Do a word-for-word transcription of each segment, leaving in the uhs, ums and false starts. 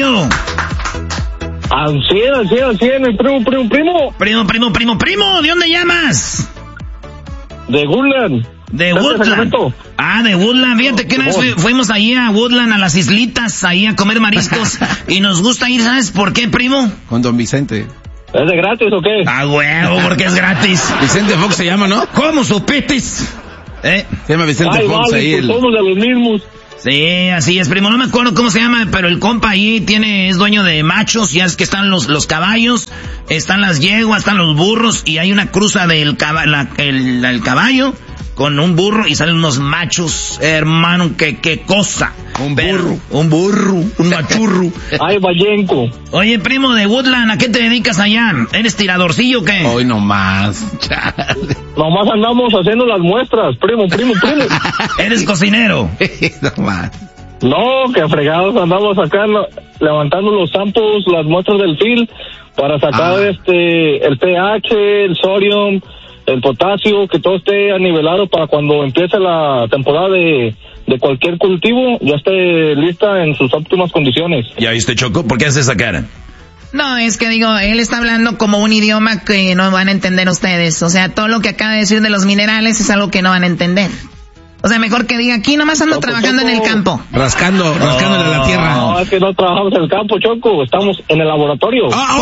tocayo? Al cien, al cien, al cien, el primo, primo, primo. Primo, primo, primo, primo, ¿de dónde llamas? De Woodland. De Woodland. Ah, de Woodland. Fíjate que una vez fuimos ahí a Woodland, a las islitas, ahí a comer mariscos. Y nos gusta ir, ¿sabes por qué, primo? Con don Vicente. ¿Es de gratis o qué? Ah, huevo, porque es gratis. Vicente Fox se llama, ¿no? ¿Cómo supiste? ¿Eh? Se llama Vicente Ay, Fox vale, ahí. pues El... somos de los mismos. Sí, así es, primo. No me acuerdo cómo se llama, pero el compa ahí tiene, es dueño de machos. Ya es que están los, los caballos, están las yeguas, están los burros, y hay una cruza del caba, la, el, el caballo con un burro y salen unos machos, hermano, qué, qué cosa. Un Pero, burro. un burro, un machurro. Ay, Vallenco. Oye, primo de Woodland, ¿a qué te dedicas allá? ¿Eres tiradorcillo o qué? Hoy nomás. Chale. Nomás andamos haciendo las muestras, primo, primo, primo. ¿Eres cocinero? Nomás. No, que fregados andamos acá no, levantando los samples, las muestras del fil para sacar Ah. este el pH, el sodium, el potasio, que todo esté anivelado para cuando empiece la temporada de, de cualquier cultivo ya esté lista en sus óptimas condiciones. ¿Ya viste, Choco? ¿Por qué haces esa cara? No, es que digo, él está hablando como un idioma que no van a entender ustedes. O sea, todo lo que acaba de decir de los minerales es algo que no van a entender. O sea, mejor que diga, aquí nomás ando No, pues, trabajando Choco. en el campo. Rascando, rascándole a la tierra. No, es que no trabajamos en el campo, Choco, estamos en el laboratorio. ¡Ah,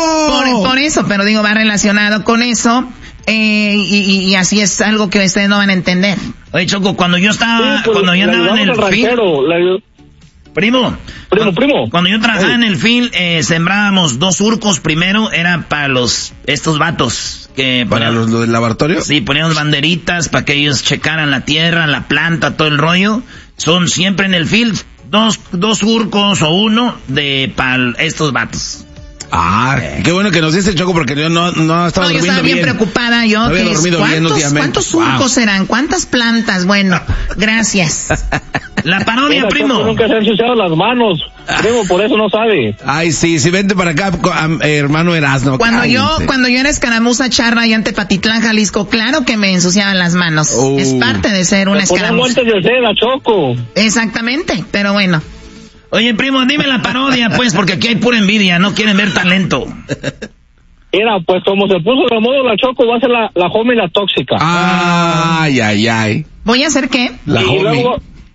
oh! Por, por eso, pero digo, va relacionado con eso. Eh, y, y, y así es algo que ustedes no van a entender. Oye, Choco, cuando yo estaba, Sí, pues, cuando yo le andaba en el ayudamos al field, ranchero, le ayu- primo, Primo, cu- primo. cuando yo trabajaba Ey. en el field, eh, sembrábamos dos surcos. Primero era para los, estos vatos que ¿Para ponían- los, los del laboratorio? sí, poníamos banderitas para que ellos checaran la tierra, la planta, todo el rollo. Son siempre en el field dos, dos surcos o uno de para estos vatos. Ah, qué bueno que nos dice Choco porque yo no, no estaba No, yo durmiendo estaba bien, bien. preocupada. Yo, No había que es, dormido bien ¿cuántos, últimamente. ¿cuántos surcos Wow. serán? ¿Cuántas plantas? Bueno, gracias. La parodia, Mira, primo. Choco, nunca se han ensuciado las manos, primo, por eso no sabe. Ay, sí, sí, vente para acá, co- am- eh, hermano Erasmo. Cuando yo, cállense. cuando yo era escaramuza charra y ante Patitlán, Jalisco, claro que me ensuciaban las manos. Oh. Es parte de ser una Te ponían escaramuza. guantes de seda, Choco. Exactamente, pero bueno. Oye, primo, dime la parodia, pues, porque aquí hay pura envidia, no quieren ver talento. Era, pues como se puso de moda la Choco, va a ser la, la homie la tóxica. Ay, ay, ay. ¿Voy a hacer qué? La y homie. luego,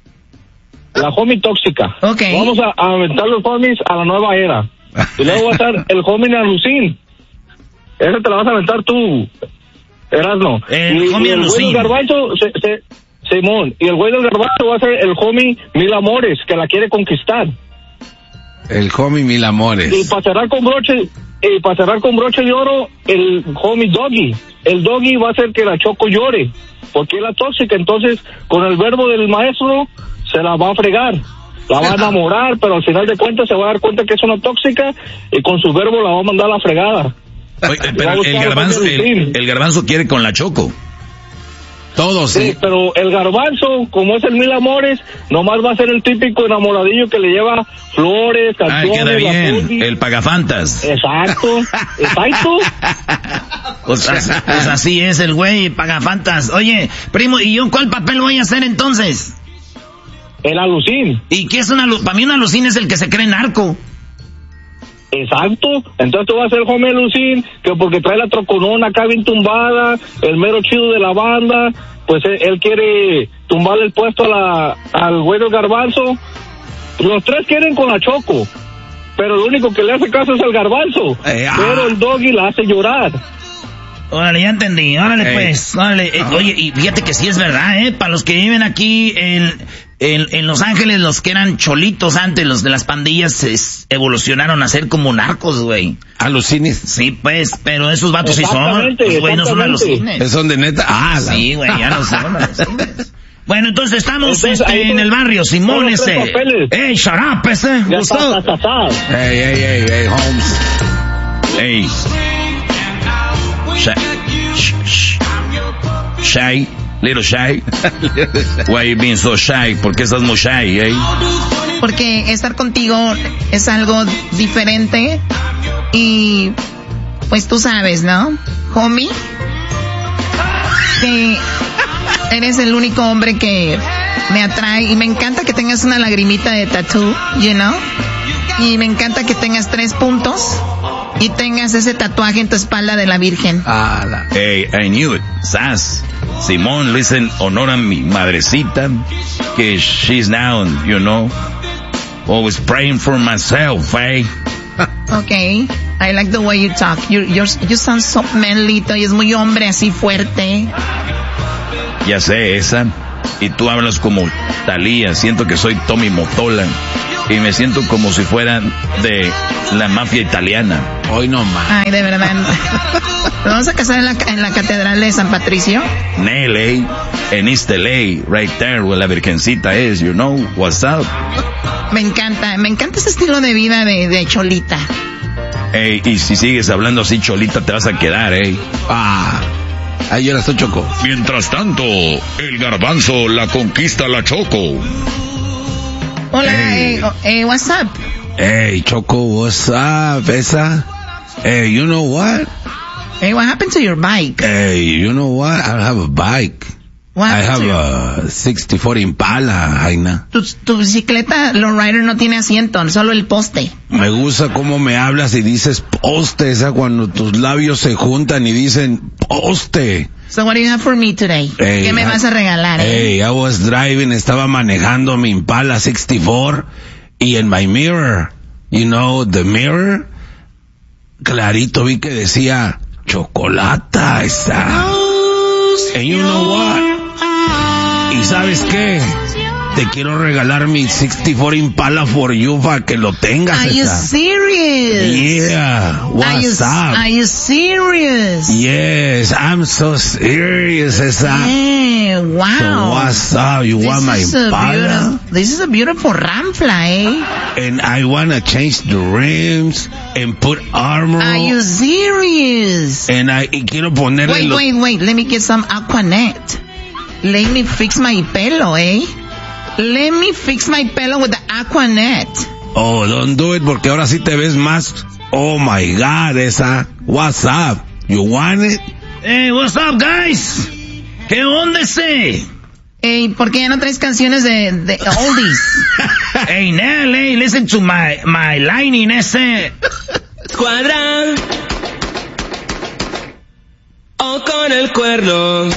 la homie tóxica. Ok. Vamos a, a aventar los homies a la nueva era. Y luego va a estar el homie alucín. Ese te la vas a aventar tú, Erasmo. El y, homie y el güey alucín. del garbanzo, se, se, Simón, y el güey del garbanzo va a ser el homie Mil Amores, que la quiere conquistar. El homie Mil Amores. Y para cerrar con broche, y para cerrar con broche de oro, el homie Doggy. El Doggy va a hacer que la Choco llore, porque es la tóxica. Entonces, con el verbo del maestro, se la va a fregar. La va a enamorar, pero al final de cuentas se va a dar cuenta que es una tóxica, y con su verbo la va a mandar a la fregada. Oye, pero el garbanzo, el, el garbanzo quiere con la Choco. Todos, Sí, sí. pero el garbanzo, como es el Mil Amores, nomás va a ser el típico enamoradillo que le lleva flores, Ah, canciones, queda la bien, pussy. el pagafantas. Exacto, exacto. Pues, así- pues así es el güey, pagafantas. Oye, primo, ¿y yo cuál papel voy a hacer entonces? El alucín. ¿Y qué es una alu- para mí un alucín es el que se cree narco. Exacto, entonces tú vas a ser homie Lucín, que porque trae la troconona acá bien tumbada, el mero chido de la banda, pues él, él quiere tumbarle el puesto a la, al güey del garbanzo. Los tres quieren con la Choco, pero lo único que le hace caso es el garbanzo, Eh, ah. pero el Doggy la hace llorar. Órale, ya entendí, órale Ey. pues, órale. Eh, oye, y fíjate que sí es verdad, ¿eh? Para los que viven aquí en, en, en Los Ángeles, los que eran cholitos antes, los de las pandillas, se s- evolucionaron a ser como narcos, güey. Alucines. Sí, pues, pero esos vatos sí son. Exactamente, Los güey no son exactamente. alucines. ¿Son de neta? Ah, la- Sí, güey, ya no son alucines. Bueno, entonces estamos Entonces, este, ahí en son- el barrio, Simón, son los tres ese. papeles. ¡Ey, shut up, ese! Ya What's está, up? está, está, está. Ey, ey, ey, ey, Holmes. Ey. Shy. Shh, shh. Shy. Little shy. Why you being so shy? ¿Por qué estás muy shy, eh? Porque estar contigo es algo diferente y pues tú sabes, ¿no? Homie, que eres el único hombre que me atrae y me encanta que tengas una lagrimita de tattoo, you know? Y me encanta que tengas tres puntos y tengas ese tatuaje en tu espalda de la Virgen. Ah, la... Hey, I knew it. Sas. Simón, listen, honor a mi madrecita, que she's now, you know, always praying for myself, eh? Okay, I like the way you talk. You, you're, you sound so manly, y es muy hombre, así fuerte. Ya sé, esa. Y tú hablas como Thalía, siento que soy Tommy Mottola. Y me siento como si fuera de la mafia italiana. Hoy no más. Ay, de verdad. ¿Nos vamos a casar en la, en la catedral de San Patricio? En L A, en East L A, right there where la virgencita es, you know, what's up? Me encanta, me encanta ese estilo de vida de, de Cholita. Ey, y si sigues hablando así, Cholita, te vas a quedar, ey. Ah, ahí yo la estoy Choco. Mientras tanto, el garbanzo la conquista la Choco. Hola, hey. eh, eh, what's up? Hey, Choco, what's up, esa? Hey, you know what? Hey, what happened to your bike? Hey, you know what? I have a bike. What I have your... a sixty-four Impala, Jaina. Tu, tu bicicleta lowrider no tiene asiento, solo el poste. Me gusta cómo me hablas y dices poste, esa cuando tus labios se juntan y dicen poste. So what do you have for me today? Hey, ¿Qué me I, vas a regalar? Hey, eh? I was driving, estaba manejando mi Impala sixty-four y en my mirror, you know, the mirror, clarito vi que decía chocolata esa. And you know what? ¿Y sabes qué? Te quiero regalar mi sixty-four Impala for you para que lo tengas. Are you esa. serious? Yeah, what's are you, up? Are you serious? Yes, I'm so serious, esa. Yeah, wow. So what's up? You this want my Impala? This is a beautiful Ramfla, eh? And I want to change the rims and put armor. Are you serious? And I y quiero ponerle Wait, los... wait, wait. Let me get some Aquanet. Let me fix my pelo, eh? Let me fix my pelo with the Aquanet. Oh, don't do it porque ahora sí te ves más... Oh my God, esa... What's up? You want it? Hey, what's up, guys? ¿Qué onda ese? Hey, ¿por qué ya no traes canciones de, de oldies? Hey, Nell, hey, listen to my, my lining ese. Cuadra o con el cuerno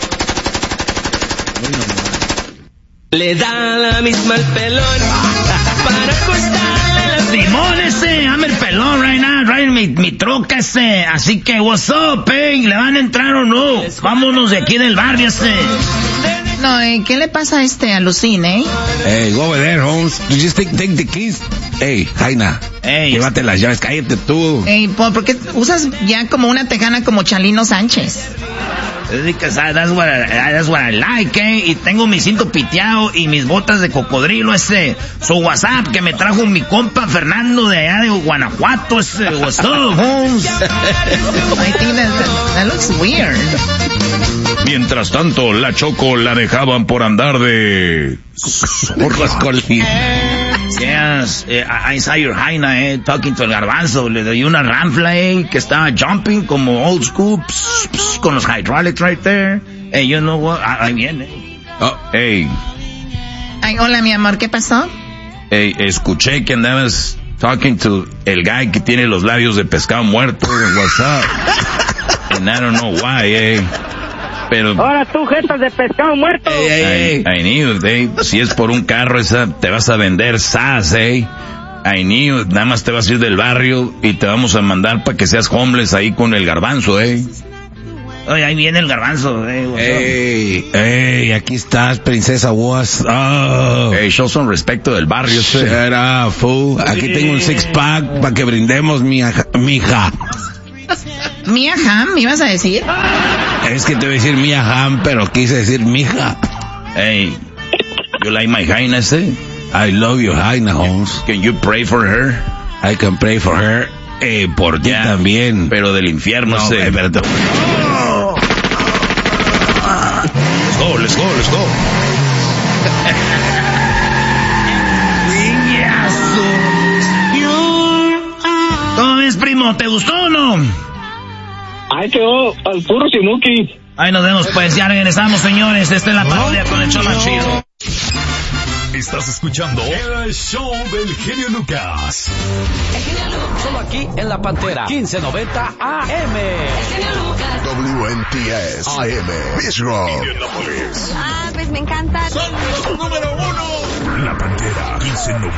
le da la misma al pelón para costarle la... Simón ese, I'm el pelón right now, riding mi, mi troca ese. Así que, what's up, hey, ¿le van a entrar o no? Vámonos de aquí del barrio ese. No, eh, ¿qué le pasa a este alucine, eh? Hey, go over there, Holmes. You just take, take the keys. Hey, Jaina. Hey. Llévate las llaves, cállate tú. Ey, ¿por qué usas ya como una tejana como Chalino Sánchez? Because that's what I, that's what I like, eh. Y tengo mi cinto piteado y mis botas de cocodrilo ese. Su WhatsApp que me trajo mi compa Fernando de allá de Guanajuato ese. What's up, Holmes? I think that, that, that looks weird. Mientras tanto, la Choco la dejaban por andar de... Zorras colín. Yes, eh, I, I saw your Jaina, eh, talking to el garbanzo. Le doy una Ramfla, eh, que estaba jumping como old school, pss, pss, con los hydraulics right there. Hey, you know what? Ahí viene. Oh, hey, Ay, hola, mi amor, ¿qué pasó? hey, escuché que andabas talking to el guy que tiene los labios de pescado muerto. What's up? And I don't know why, eh. Pero... Ahora tú, jetas de pescado muerto. Hey, hey, I, I knew it, eh. Si es por un carro, esa te vas a vender sas, eh. I knew it. Nada más te vas a ir del barrio y te vamos a mandar para que seas homeless ahí con el garbanzo, eh. Oye, ahí viene el garbanzo, eh. hey, hey, aquí estás, princesa. What's up? Hey, show some respeto del barrio, Shut ese. up, fool. Aquí tengo un six pack para que brindemos, mi hija. Mia Ham, ¿me ibas a decir? Es que te voy a decir Mia Ham, pero quise decir mija. Hey, you like my Jaina, ese? I love you, Jaina, Holmes. Can you pray for her? I can pray for her. Eh, por ti Yeah, también. Pero del infierno, No, ese. eh, espérate. Let's go, let's go, let's go. ¿Cómo ves, primo? ¿Te gustó o no? Ahí quedó al puro Sinuki. Ahí nos vemos, pues. Ya regresamos, señores. Esta es la parodia con el show más chido. Estás escuchando el show del genio Lucas. El genio Lucas. Solo aquí en La Pantera, quince noventa A M. El genio Lucas. W N T S A M. Pittsburgh. Ah, pues me encanta. Son los número uno. La Pantera, quince noventa.